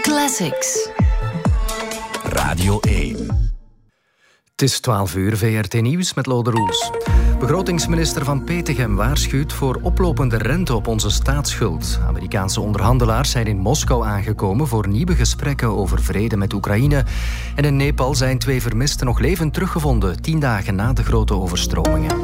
Classics. Radio 1. Het is 12 uur, VRT Nieuws met Lode Roels. Begrotingsminister Van Petegem waarschuwt voor oplopende rente op onze staatsschuld. Amerikaanse onderhandelaars zijn in Moskou aangekomen voor nieuwe gesprekken over vrede met Oekraïne. En in Nepal zijn 2 vermisten nog levend teruggevonden, 10 dagen na de grote overstromingen.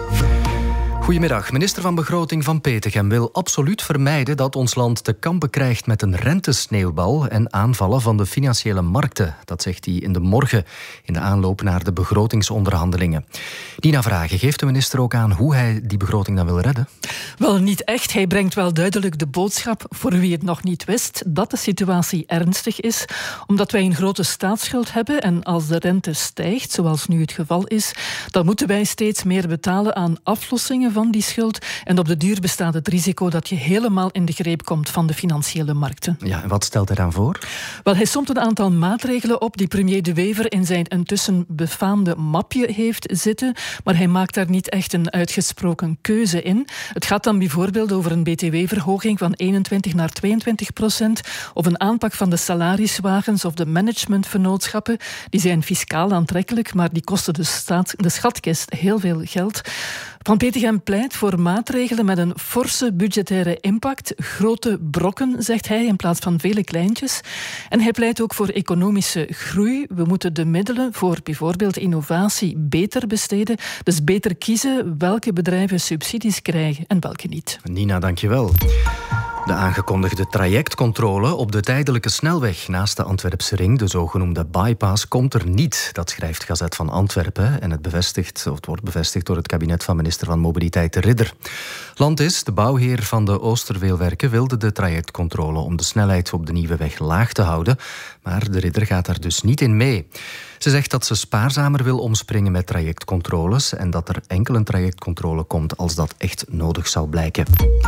Goedemiddag. Minister van Begroting Van Petegem wil absoluut vermijden dat ons land te kampen krijgt met een rentesneeuwbal en aanvallen van de financiële markten. Dat zegt hij in de morgen in de aanloop naar de begrotingsonderhandelingen. Nina Vragen, geeft de minister ook aan hoe hij die begroting dan wil redden? Wel, niet echt. Hij brengt wel duidelijk de boodschap, voor wie het nog niet wist, dat de situatie ernstig is, omdat wij een grote staatsschuld hebben en als de rente stijgt, zoals nu het geval is, dan moeten wij steeds meer betalen aan aflossingen van die schuld en op de duur bestaat het risico dat je helemaal in de greep komt van de financiële markten. Ja, en wat stelt hij dan voor? Wel, hij somt een aantal maatregelen op die premier De Wever in zijn intussen befaamde mapje heeft zitten, maar hij maakt daar niet echt een uitgesproken keuze in. Het gaat dan bijvoorbeeld over een btw-verhoging van 21 naar 22%, of een aanpak van de salariswagens of de managementvernootschappen. Die zijn fiscaal aantrekkelijk, maar die kosten de schatkist heel veel geld. Van Petegem pleit voor maatregelen met een forse budgettaire impact. Grote brokken, zegt hij, in plaats van vele kleintjes. En hij pleit ook voor economische groei. We moeten de middelen voor bijvoorbeeld innovatie beter besteden. Dus beter kiezen welke bedrijven subsidies krijgen en welke niet. Nina, dankjewel. De aangekondigde trajectcontrole op de tijdelijke snelweg naast de Antwerpse ring, de zogenoemde bypass, komt er niet. Dat schrijft Gazet van Antwerpen en het wordt bevestigd door het kabinet van minister van Mobiliteit De Ridder. Landis, de bouwheer van de Oosterweelwerken, wilde de trajectcontrole om de snelheid op de nieuwe weg laag te houden, maar De Ridder gaat daar dus niet in mee. Ze zegt dat ze spaarzamer wil omspringen met trajectcontroles en dat er enkel een trajectcontrole komt als dat echt nodig zou blijken.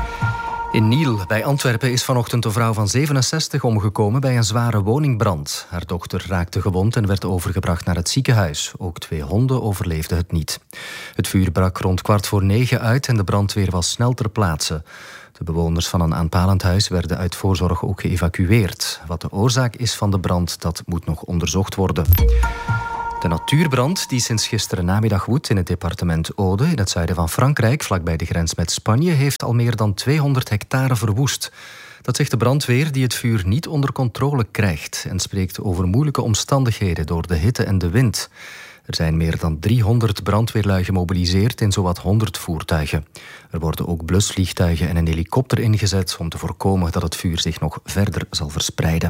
In Niel, bij Antwerpen, is vanochtend een vrouw van 67 omgekomen bij een zware woningbrand. Haar dochter raakte gewond en werd overgebracht naar het ziekenhuis. Ook 2 honden overleefden het niet. Het vuur brak rond 8:15 uit en de brandweer was snel ter plaatse. De bewoners van een aanpalend huis werden uit voorzorg ook geëvacueerd. Wat de oorzaak is van de brand, dat moet nog onderzocht worden. De natuurbrand die sinds gisteren namiddag woedt in het departement Aude in het zuiden van Frankrijk, vlakbij de grens met Spanje, heeft al meer dan 200 hectare verwoest. Dat zegt de brandweer die het vuur niet onder controle krijgt en spreekt over moeilijke omstandigheden door de hitte en de wind. Er zijn meer dan 300 brandweerlui gemobiliseerd in zowat 100 voertuigen. Er worden ook blusvliegtuigen en een helikopter ingezet om te voorkomen dat het vuur zich nog verder zal verspreiden.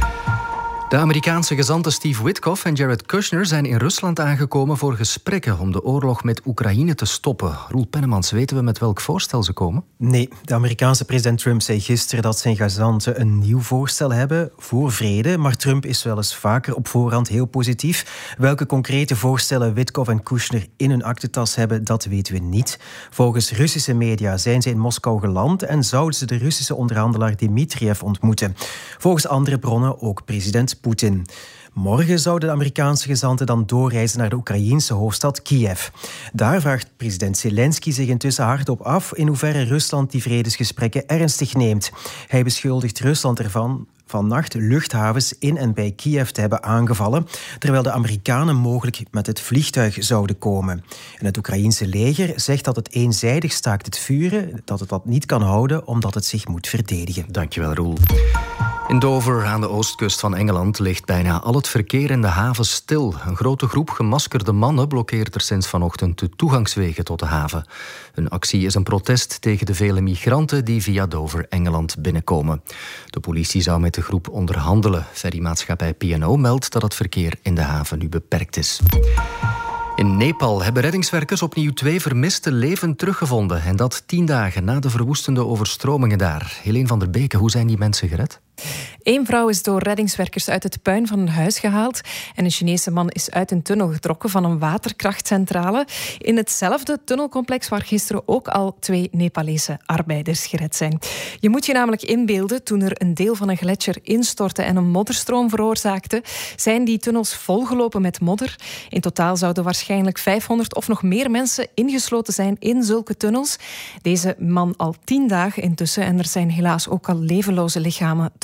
De Amerikaanse gezanten Steve Witkoff en Jared Kushner zijn in Rusland aangekomen voor gesprekken om de oorlog met Oekraïne te stoppen. Roel Pennemans, weten we met welk voorstel ze komen? Nee, de Amerikaanse president Trump zei gisteren dat zijn gezanten een nieuw voorstel hebben voor vrede, maar Trump is wel eens vaker op voorhand heel positief. Welke concrete voorstellen Witkoff en Kushner in hun aktentas hebben, dat weten we niet. Volgens Russische media zijn ze in Moskou geland en zouden ze de Russische onderhandelaar Dmitriev ontmoeten. Volgens andere bronnen ook president Poetin. Morgen zouden de Amerikaanse gezanten dan doorreizen naar de Oekraïense hoofdstad Kiev. Daar vraagt president Zelensky zich intussen hardop af in hoeverre Rusland die vredesgesprekken ernstig neemt. Hij beschuldigt Rusland ervan vannacht luchthavens in en bij Kiev te hebben aangevallen, terwijl de Amerikanen mogelijk met het vliegtuig zouden komen. En het Oekraïense leger zegt dat het eenzijdig staakt het vuren, dat het dat niet kan houden omdat het zich moet verdedigen. Dankjewel, Roel. In Dover, aan de oostkust van Engeland, ligt bijna al het verkeer in de haven stil. Een grote groep gemaskerde mannen blokkeert er sinds vanochtend de toegangswegen tot de haven. Hun actie is een protest tegen de vele migranten die via Dover, Engeland, binnenkomen. De politie zou met de groep onderhandelen. Ferrymaatschappij P&O meldt dat het verkeer in de haven nu beperkt is. In Nepal hebben reddingswerkers opnieuw 2 vermisten levend teruggevonden. En dat 10 dagen na de verwoestende overstromingen daar. Helene van der Beke, hoe zijn die mensen gered? 1 vrouw is door reddingswerkers uit het puin van een huis gehaald en een Chinese man is uit een tunnel getrokken van een waterkrachtcentrale. In hetzelfde tunnelcomplex waar gisteren ook al 2 Nepalese arbeiders gered zijn. Je moet je namelijk inbeelden, toen er een deel van een gletsjer instortte en een modderstroom veroorzaakte, zijn die tunnels volgelopen met modder. In totaal zouden waarschijnlijk 500 of nog meer mensen ingesloten zijn in zulke tunnels. Deze man al 10 dagen intussen en er zijn helaas ook al levenloze lichamen teruggevonden.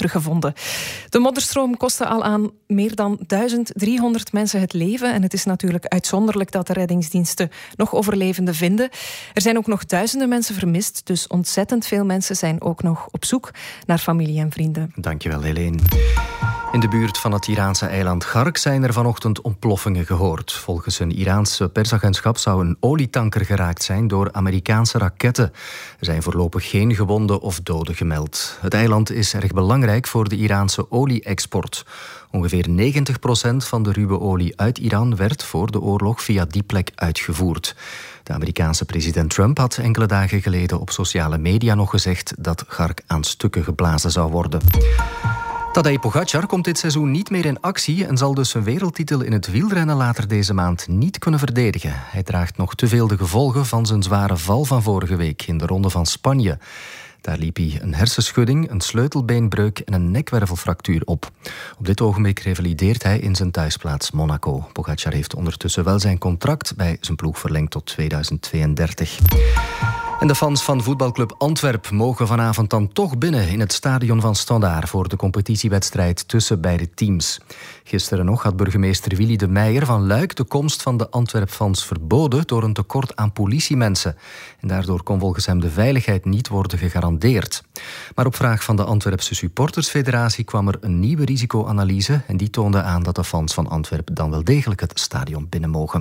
gevonden. De modderstroom kostte al aan meer dan 1300 mensen het leven en het is natuurlijk uitzonderlijk dat de reddingsdiensten nog overlevenden vinden. Er zijn ook nog duizenden mensen vermist, dus ontzettend veel mensen zijn ook nog op zoek naar familie en vrienden. Dankjewel, Helene. In de buurt van het Iraanse eiland Gark zijn er vanochtend ontploffingen gehoord. Volgens een Iraanse persagentschap zou een olietanker geraakt zijn door Amerikaanse raketten. Er zijn voorlopig geen gewonden of doden gemeld. Het eiland is erg belangrijk voor de Iraanse olie-export. Ongeveer 90% van de ruwe olie uit Iran werd voor de oorlog via die plek uitgevoerd. De Amerikaanse president Trump had enkele dagen geleden op sociale media nog gezegd dat Gark aan stukken geblazen zou worden. Tadej Pogačar komt dit seizoen niet meer in actie en zal dus zijn wereldtitel in het wielrennen later deze maand niet kunnen verdedigen. Hij draagt nog te veel de gevolgen van zijn zware val van vorige week in de Ronde van Spanje. Daar liep hij een hersenschudding, een sleutelbeenbreuk en een nekwervelfractuur op. Op dit ogenblik revalideert hij in zijn thuisplaats Monaco. Pogačar heeft ondertussen wel zijn contract bij zijn ploeg verlengd tot 2032. En de fans van voetbalclub Antwerp mogen vanavond dan toch binnen in het stadion van Standaard voor de competitiewedstrijd tussen beide teams. Gisteren nog had burgemeester Willy de Meijer van Luik de komst van de Antwerp-fans verboden door een tekort aan politiemensen. En daardoor kon volgens hem de veiligheid niet worden gegarandeerd. Maar op vraag van de Antwerpse supportersfederatie kwam er een nieuwe risicoanalyse en die toonde aan dat de fans van Antwerp dan wel degelijk het stadion binnen mogen.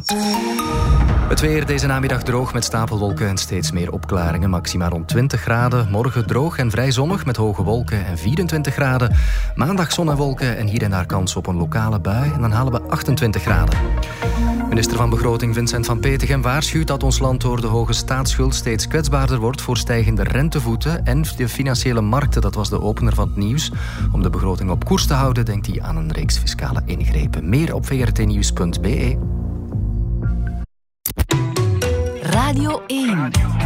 Het weer deze namiddag droog met stapelwolken en steeds meer opklaringen. Maxima rond 20 graden. Morgen droog en vrij zonnig met hoge wolken en 24 graden. Maandag zon en wolken en hier en daar kans op een lokale bui. En dan halen we 28 graden. Minister van Begroting Vincent van Petegem waarschuwt dat ons land door de hoge staatsschuld steeds kwetsbaarder wordt voor stijgende rentevoeten en de financiële markten. Dat was de opener van het nieuws. Om de begroting op koers te houden denkt hij aan een reeks fiscale ingrepen. Meer op vrtnieuws.be. Radio 1.